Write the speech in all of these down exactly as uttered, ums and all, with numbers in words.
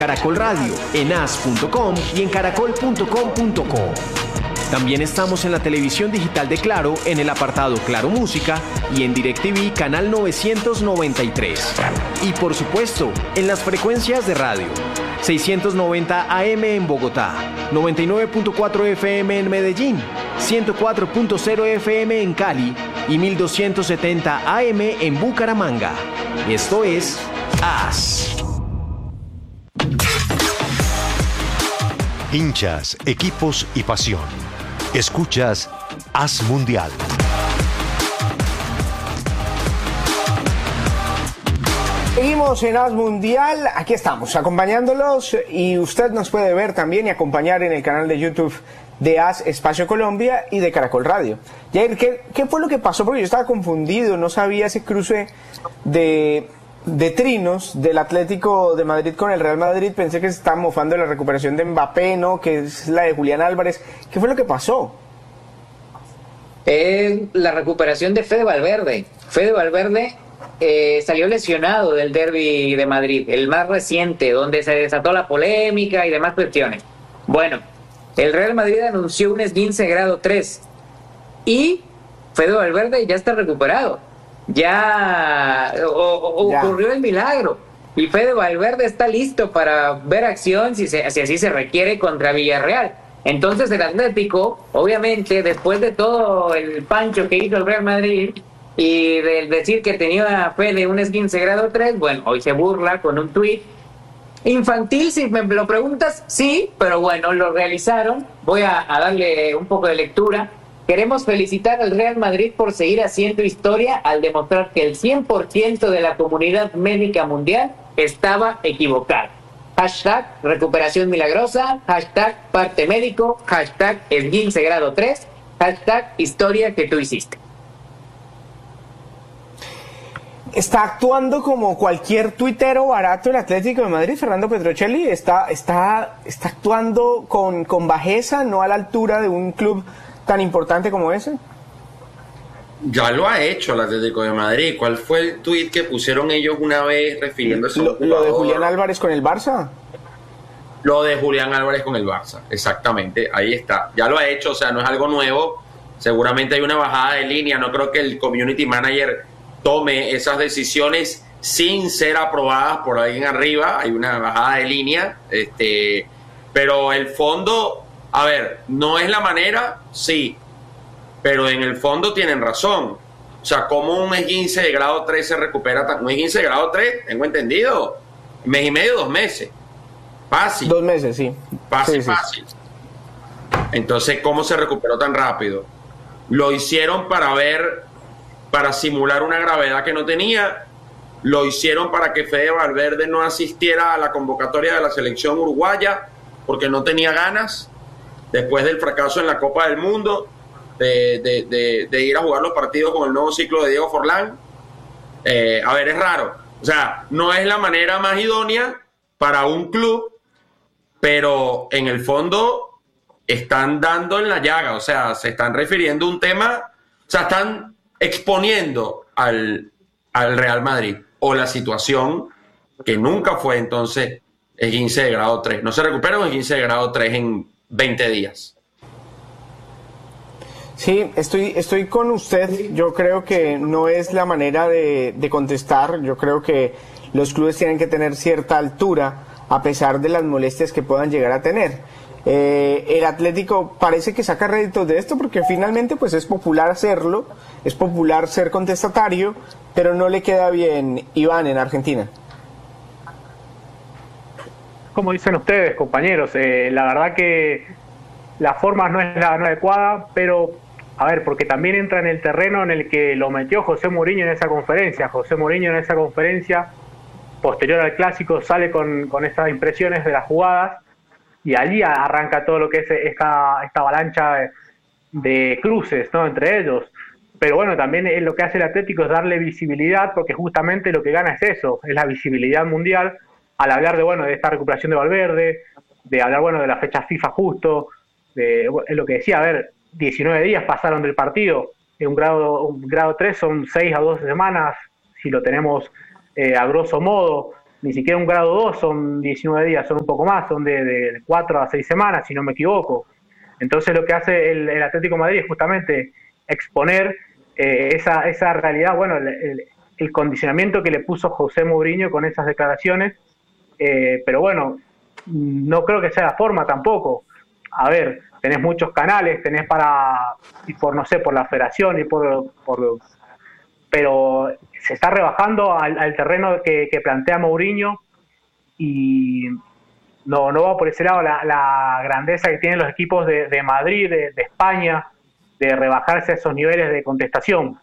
Caracol Radio, en as punto com y en caracol punto com punto co. También estamos en la televisión digital de Claro, en el apartado Claro Música y en DirecTV canal novecientos noventa y tres. Y por supuesto, en las frecuencias de radio. seiscientos noventa A M en Bogotá, noventa y nueve punto cuatro F M en Medellín, ciento cuatro punto cero F M en Cali y mil doscientos setenta A M en Bucaramanga. Esto es As. Hinchas, equipos y pasión. Escuchas As Mundial. Seguimos en As Mundial, aquí estamos acompañándolos y usted nos puede ver también y acompañar en el canal de YouTube de As Espacio Colombia y de Caracol Radio. Jair, ¿qué, qué fue lo que pasó? Porque yo estaba confundido, no sabía ese cruce de, de trinos del Atlético de Madrid con el Real Madrid, pensé que se estaba mofando de la recuperación de Mbappé, ¿no? Que es la de Julián Álvarez. ¿Qué fue lo que pasó? Es la recuperación de Fede Valverde. Fede Valverde eh, salió lesionado del derbi de Madrid, el más reciente, donde se desató la polémica y demás cuestiones. Bueno, el Real Madrid anunció un esguince grado tres y Fede Valverde ya está recuperado. Ya, o, o, ya ocurrió el milagro y Fede Valverde está listo para ver acción si, se, si así se requiere contra Villarreal. Entonces el Atlético, obviamente, después de todo el pancho que hizo el Real Madrid y del decir que tenía fe de un esguince grado tres, bueno, hoy se burla con un tuit infantil, si me lo preguntas, sí, pero bueno, lo realizaron. Voy a, a darle un poco de lectura. Queremos felicitar al Real Madrid por seguir haciendo historia al demostrar que el cien por ciento de la comunidad médica mundial estaba equivocada. Hashtag recuperación milagrosa, hashtag parte médico, hashtag esguince grado tres, hashtag historia que tú hiciste. ¿Está actuando como cualquier tuitero barato el Atlético de Madrid, Fernando Petrocelli? ¿Está, está, está actuando con, con bajeza, no a la altura de un club tan importante como ese? Ya lo ha hecho el Atlético de Madrid. ¿Cuál fue el tuit que pusieron ellos una vez refiriéndose a un jugador? Lo de Julián Álvarez con el Barça. Lo de Julián Álvarez con el Barça, exactamente, ahí está. Ya lo ha hecho, o sea, no es algo nuevo. Seguramente hay una bajada de línea. No creo que el community manager tome esas decisiones sin ser aprobadas por alguien arriba. Hay una bajada de línea, este, pero el fondo, a ver, no es la manera, sí, pero en el fondo tienen razón. O sea, ¿cómo un esguince de grado tres se recupera? Un esguince de grado tres, tengo entendido, mes y medio, dos meses. Fácil. Dos meses, sí. Fácil, sí, fácil. Sí. Entonces, ¿cómo se recuperó tan rápido? Lo hicieron para ver, para simular una gravedad que no tenía. Lo hicieron para que Fede Valverde no asistiera a la convocatoria de la selección uruguaya porque no tenía ganas después del fracaso en la Copa del Mundo de, de, de, de ir a jugar los partidos con el nuevo ciclo de Diego Forlán. Eh, a ver, es raro. O sea, no es la manera más idónea para un club, pero en el fondo están dando en la llaga, o sea, se están refiriendo a un tema, o sea, están exponiendo al, al Real Madrid o la situación que nunca fue entonces esguince de grado tres. No se recupera un esguince de grado tres en veinte días. Sí, estoy, estoy con usted. Yo creo que no es la manera de, de contestar. Yo creo que los clubes tienen que tener cierta altura a pesar de las molestias que puedan llegar a tener. Eh, el Atlético parece que saca réditos de esto porque finalmente pues es popular hacerlo, es popular ser contestatario, pero no le queda bien, Iván, en Argentina. Como dicen ustedes, compañeros, eh, la verdad que la forma no es la no adecuada, pero a ver, porque también entra en el terreno en el que lo metió José Mourinho en esa conferencia. José Mourinho en esa conferencia posterior al clásico sale con, con estas impresiones de las jugadas y allí arranca todo lo que es esta, esta avalancha de, de cruces, ¿no?, entre ellos. Pero bueno, también es lo que hace el Atlético es darle visibilidad, porque justamente lo que gana es eso, es la visibilidad mundial, al hablar de, bueno, de esta recuperación de Valverde, de hablar, bueno, de la fecha FIFA justo, de, es lo que decía, a ver, diecinueve días pasaron del partido, en un grado, un grado tres son seis a doce semanas, si lo tenemos Eh, a grosso modo, ni siquiera un grado dos son diecinueve días, son un poco más, son de, de cuatro a seis semanas, si no me equivoco. Entonces lo que hace el, el Atlético de Madrid es justamente exponer eh, esa, esa realidad, bueno, el, el, el condicionamiento que le puso José Mourinho con esas declaraciones, eh, pero bueno, no creo que sea la forma tampoco. A ver, tenés muchos canales, tenés para, y por no sé, por la federación y por, por pero se está rebajando al, al terreno que, que plantea Mourinho y no, no va por ese lado la, la grandeza que tienen los equipos de, de Madrid, de, de España, de rebajarse a esos niveles de contestación.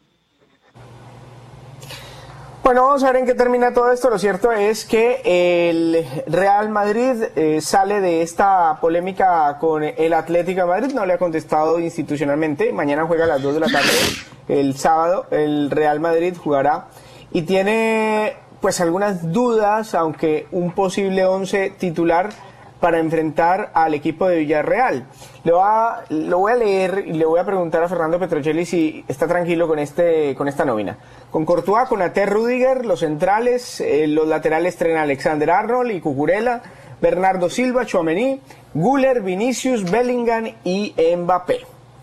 Bueno, vamos a ver en qué termina todo esto. Lo cierto es que el Real Madrid eh, sale de esta polémica con el Atlético de Madrid, no le ha contestado institucionalmente. Mañana juega a las dos de la tarde, el sábado, el Real Madrid jugará y tiene pues algunas dudas, aunque un posible once titular para enfrentar al equipo de Villarreal. Lo, va, lo voy a leer y le voy a preguntar a Fernando Petrocelli si está tranquilo con este con esta nómina. Con Courtois, con Ater, Rüdiger, los centrales, eh, los laterales traen Alexander-Arnold y Cucurella, Bernardo Silva, Tchouaméni, Güler, Vinicius, Bellingham y Mbappé.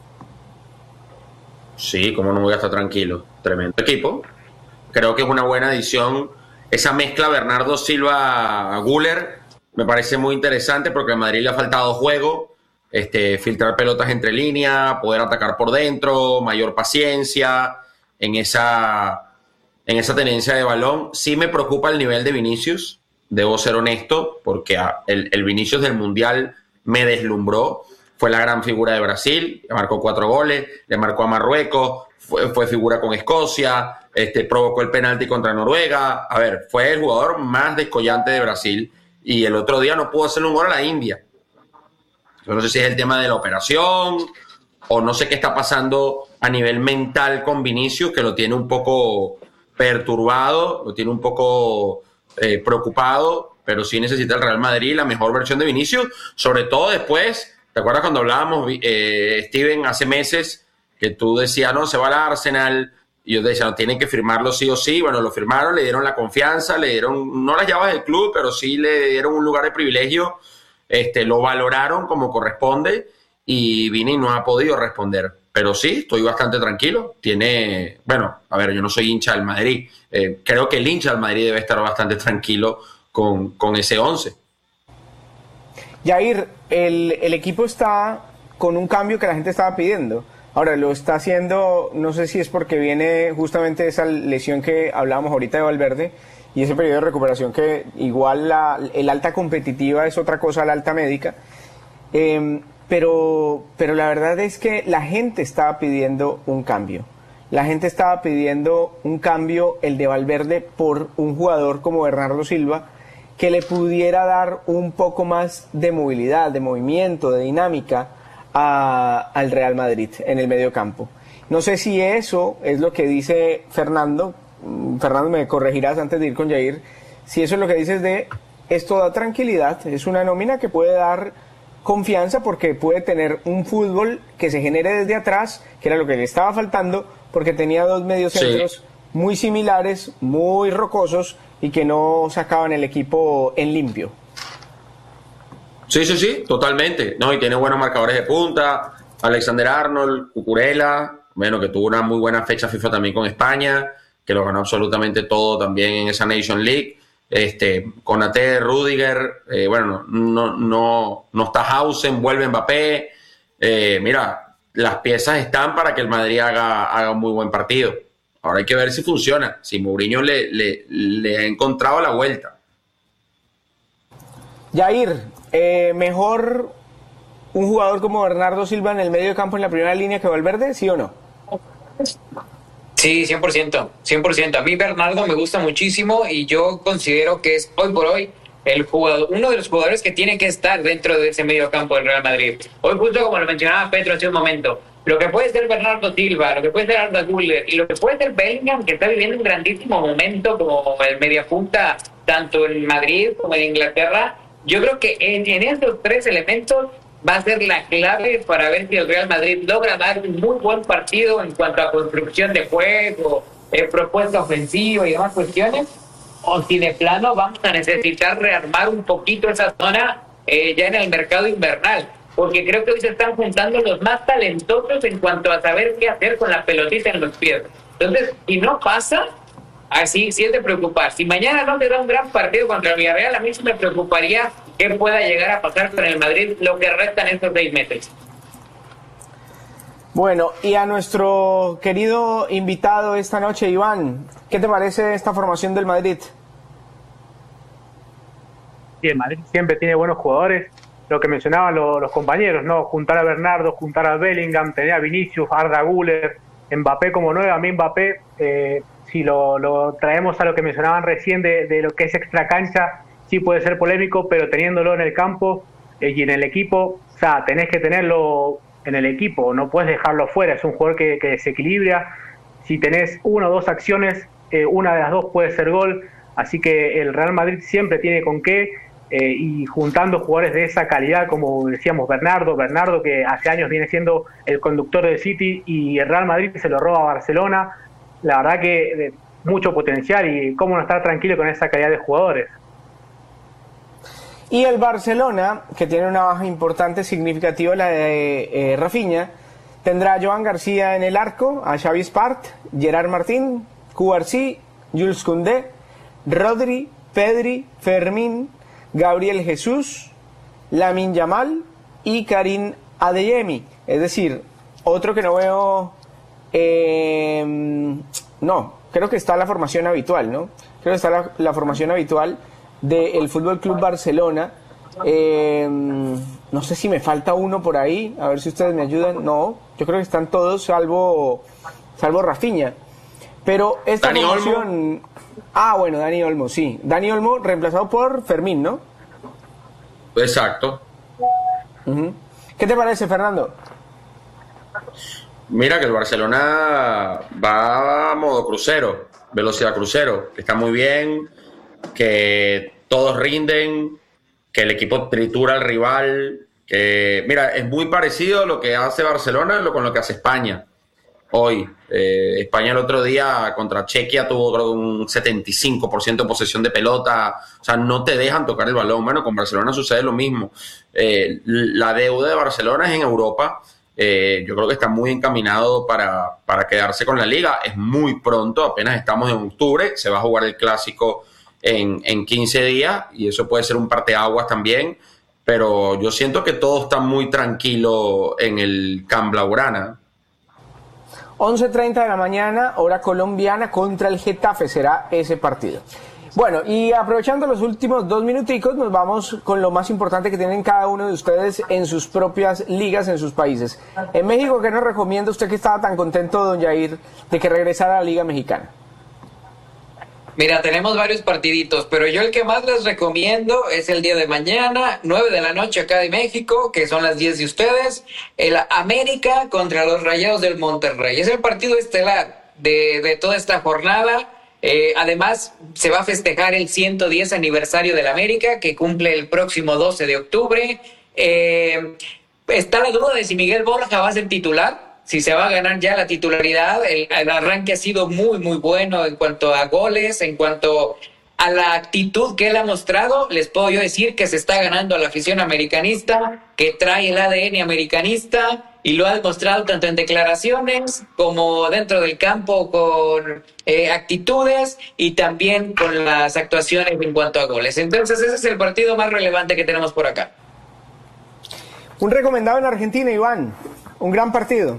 Sí, cómo no voy a estar tranquilo. Tremendo equipo. Creo que es una buena adición. Esa mezcla Bernardo Silva-Güler me parece muy interesante porque a Madrid le ha faltado juego, este, filtrar pelotas entre líneas, poder atacar por dentro, mayor paciencia en esa, en esa tenencia de balón. Sí me preocupa el nivel de Vinicius, debo ser honesto, porque el, el Vinicius del Mundial me deslumbró. Fue la gran figura de Brasil, le marcó cuatro goles, le marcó a Marruecos, fue, fue figura con Escocia, este, provocó el penalti contra Noruega. A ver, fue el jugador más descollante de Brasil. Y el otro día no pudo hacerle un gol a la India. Yo no sé si es el tema de la operación o no sé qué está pasando a nivel mental con Vinicius, que lo tiene un poco perturbado, lo tiene un poco eh, preocupado, pero sí necesita el Real Madrid la mejor versión de Vinicius, sobre todo después, ¿te acuerdas cuando hablábamos, eh, Steven, hace meses, que tú decías, no, se va al Arsenal? Y yo decía, no, tienen que firmarlo sí o sí. Bueno, lo firmaron, le dieron la confianza, le dieron, no las llaves del club, pero sí le dieron un lugar de privilegio, este, lo valoraron como corresponde y Vini no ha podido responder. Pero sí, estoy bastante tranquilo. Tiene, bueno, a ver, yo no soy hincha del Madrid. Eh, creo que el hincha del Madrid debe estar bastante tranquilo con, con ese once. Yair, el, el equipo está con un cambio que la gente estaba pidiendo. Ahora, lo está haciendo, no sé si es porque viene justamente esa lesión que hablábamos ahorita de Valverde y ese periodo de recuperación que igual la, el alta competitiva es otra cosa, la alta médica, eh, pero, pero la verdad es que la gente estaba pidiendo un cambio. La gente estaba pidiendo un cambio, el de Valverde, por un jugador como Bernardo Silva, que le pudiera dar un poco más de movilidad, de movimiento, de dinámica A, al Real Madrid en el medio campo. No sé si eso es lo que dice Fernando. Fernando, me corregirás antes de ir con Yair. Si eso es lo que dices de esto da tranquilidad, es una nómina que puede dar confianza porque puede tener un fútbol que se genere desde atrás, que era lo que le estaba faltando, porque tenía dos mediocentros sí. muy similares, muy rocosos y que no sacaban el equipo en limpio. Sí, sí, sí, totalmente. No, y tiene buenos marcadores de punta. Alexander-Arnold, Cucurella, bueno, que tuvo una muy buena fecha FIFA también con España, que lo ganó absolutamente todo también en esa Nation League. Este, con Ater, Rüdiger, eh, bueno, no, no, no está Hausen, vuelve Mbappé. Eh, mira, las piezas están para que el Madrid haga, haga un muy buen partido. Ahora hay que ver si funciona, si Mourinho le, le, le ha encontrado la vuelta. Yair, eh, ¿mejor un jugador como Bernardo Silva en el medio campo en la primera línea que Valverde, sí o no? Sí, cien por ciento, cien por ciento. A mí Bernardo me gusta muchísimo y yo considero que es hoy por hoy el jugador, uno de los jugadores que tiene que estar dentro de ese medio campo del Real Madrid. Hoy justo como lo mencionaba Petro hace un momento, lo que puede ser Bernardo Silva, lo que puede ser Arda Güler y lo que puede ser Bellingham, que está viviendo un grandísimo momento como el mediapunta tanto en Madrid como en Inglaterra. Yo creo que en, en estos tres elementos va a ser la clave para ver si el Real Madrid logra dar un muy buen partido en cuanto a construcción de juego, eh, propuesta ofensiva y demás cuestiones. o si de plano vamos a necesitar rearmar un poquito esa zona eh, ya en el mercado invernal, porque creo que hoy se están juntando los más talentosos en cuanto a saber qué hacer con la pelotita en los pies. Entonces, si no pasa, así sí es de preocupar. Si mañana no te da un gran partido contra el Villarreal, a mí sí me preocuparía qué pueda llegar a pasar con el Madrid lo que restan estos seis meses. Bueno, y a nuestro querido invitado esta noche, Iván, ¿qué te parece esta formación del Madrid? Sí, el Madrid siempre tiene buenos jugadores, lo que mencionaban los, los compañeros, ¿no? Juntar a Bernardo, juntar a Bellingham, tener a Vinicius, Arda Güler, Mbappé como nueve. A mí Mbappé, eh, si lo, lo traemos a lo que mencionaban recién de, de lo que es extra cancha, sí puede ser polémico, pero teniéndolo en el campo eh, y en el equipo, o sea, tenés que tenerlo en el equipo, no puedes dejarlo fuera. Es un jugador que, que desequilibra. Si tenés una o dos acciones, eh, una de las dos puede ser gol, así que el Real Madrid siempre tiene con qué, eh, y juntando jugadores de esa calidad, como decíamos, Bernardo, Bernardo que hace años viene siendo el conductor del City y el Real Madrid se lo roba a Barcelona. La verdad que eh, mucho potencial, y cómo no estar tranquilo con esa calidad de jugadores. Y el Barcelona, que tiene una baja importante, significativa, la de eh, Rafinha, tendrá a Joan García en el arco, a Xavi Espart, Gerard Martín, Cubarsí, Jules Koundé, Rodri, Pedri, Fermín, Gabriel Jesús, Lamine Yamal y Karim Adeyemi. Es decir, otro que no veo... Eh, no, creo que está la formación habitual, ¿no? Creo que está la, la formación habitual del Fútbol Club Barcelona. Eh, no sé si me falta uno por ahí, a ver si ustedes me ayudan. No, yo creo que están todos salvo salvo Rafinha. Pero esta Dani formación... Olmo. Ah, bueno, Dani Olmo, sí. Dani Olmo reemplazado por Fermín, ¿no? Exacto. Uh-huh. ¿Qué te parece, Fernando? Mira que el Barcelona va a modo crucero, velocidad crucero, que está muy bien, que todos rinden, que el equipo tritura al rival, que mira, es muy parecido a lo que hace Barcelona con lo que hace España hoy. Eh, España el otro día contra Chequia tuvo creo un setenta y cinco por ciento de posesión de pelota, o sea, no te dejan tocar el balón. Bueno, con Barcelona sucede lo mismo. Eh, la deuda de Barcelona es en Europa. Eh, yo creo que está muy encaminado para, para quedarse con la liga. Es muy pronto, apenas estamos en octubre, se va a jugar el clásico en, en quince días y eso puede ser un parteaguas también, pero yo siento que todo está muy tranquilo en el Camp Blaugrana. once treinta de la mañana, hora colombiana, contra el Getafe será ese partido. Bueno, y aprovechando los últimos dos minuticos, nos vamos con lo más importante que tienen cada uno de ustedes en sus propias ligas, en sus países. En México, ¿qué nos recomienda usted, que estaba tan contento, don Yair, de que regresara a la Liga Mexicana? Mira, tenemos varios partiditos, pero yo el que más les recomiendo es el día de mañana, nueve de la noche acá de México, que son las diez de ustedes, el América contra los Rayados del Monterrey. Es el partido estelar de, de toda esta jornada. Eh, además, se va a festejar el ciento diez aniversario del América, que cumple el próximo doce de octubre. Eh, está la duda de si Miguel Borja va a ser titular, si se va a ganar ya la titularidad. El, el arranque ha sido muy, muy bueno en cuanto a goles, en cuanto a la actitud que él ha mostrado. Les puedo yo decir que se está ganando a la afición americanista, que trae el A D N americanista, y lo ha demostrado tanto en declaraciones como dentro del campo con eh, actitudes y también con las actuaciones en cuanto a goles. Entonces ese es el partido más relevante que tenemos por acá. Un recomendado en Argentina, Iván. Un gran partido.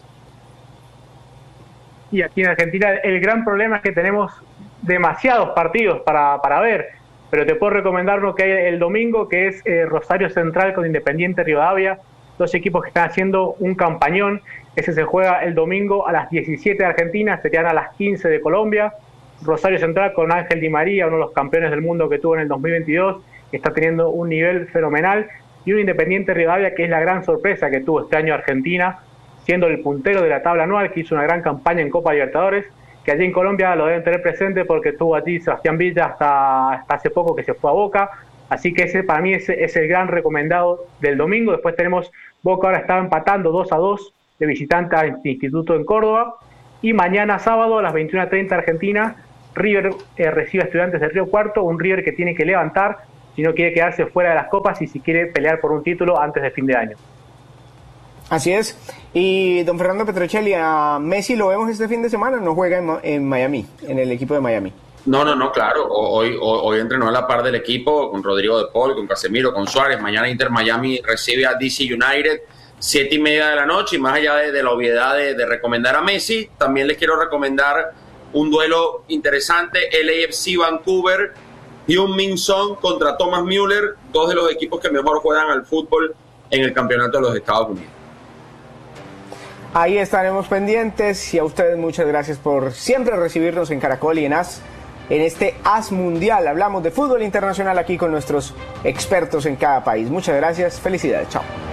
Y aquí en Argentina el gran problema es que tenemos demasiados partidos para, para ver, pero te puedo recomendar uno que hay el domingo, que es eh, Rosario Central con Independiente Rivadavia, dos equipos que están haciendo un campañón. Ese se juega el domingo a las diecisiete de Argentina, serían a las quince de Colombia. Rosario Central con Ángel Di María, uno de los campeones del mundo que tuvo en el dos mil veintidós, que está teniendo un nivel fenomenal, y un Independiente Rivadavia que es la gran sorpresa que tuvo este año Argentina, siendo el puntero de la tabla anual, que hizo una gran campaña en Copa Libertadores, que allí en Colombia lo deben tener presente porque tuvo allí Sebastián Villa hasta, hasta hace poco, que se fue a Boca. Así que ese para mí es, es el gran recomendado del domingo. Después tenemos Boca, ahora estaba empatando dos a dos de visitante a Instituto en Córdoba. Y mañana sábado a las veintiuna treinta Argentina River eh, recibe a Estudiantes de Río Cuarto, un River que tiene que levantar si no quiere quedarse fuera de las copas y si quiere pelear por un título antes de fin de año. Así es. Y don Fernando Petrocelli, a Messi lo vemos este fin de semana, no juega en, en Miami, en el equipo de Miami. No, no, no, claro. Hoy, hoy, hoy entrenó a la par del equipo con Rodrigo de Paul, con Casemiro, con Suárez. Mañana Inter Miami recibe a D C United, siete y media de la noche. Y más allá de, de la obviedad de, de recomendar a Messi, también les quiero recomendar un duelo interesante: L A F C Vancouver, Heung-min Son contra Thomas Müller, dos de los equipos que mejor juegan al fútbol en el campeonato de los Estados Unidos. Ahí estaremos pendientes y a ustedes muchas gracias por siempre recibirnos en Caracol y en AS. En este AS Mundial hablamos de fútbol internacional aquí con nuestros expertos en cada país. Muchas gracias, felicidades, chao.